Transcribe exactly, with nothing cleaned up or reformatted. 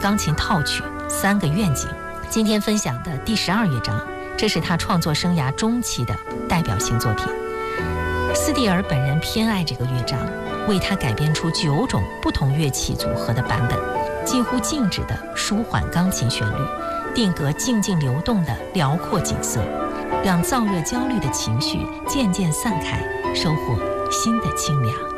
钢琴套曲《三个愿景》。今天分享的第十二乐章，这是他创作生涯中期的代表性作品。斯蒂尔本人偏爱这个乐章，为他改编出九种不同乐器组合的版本，近乎静止的舒缓钢琴旋律，定格静静流动的辽阔景色，让燥热焦虑的情绪渐渐散开，收获新的清凉。